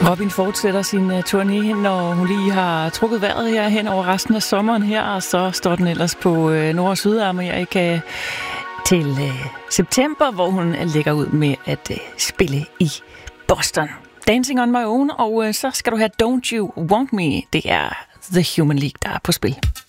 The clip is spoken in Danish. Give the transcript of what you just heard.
Robin fortsætter sin turné, når hun lige har trukket vejret her hen over resten af sommeren her, og så står den ellers på Nord- og Sydamerika til september, hvor hun lægger ud med at spille i Boston. Dancing on my own, og så skal du have Don't You Want Me. Det er The Human League, der er på spil.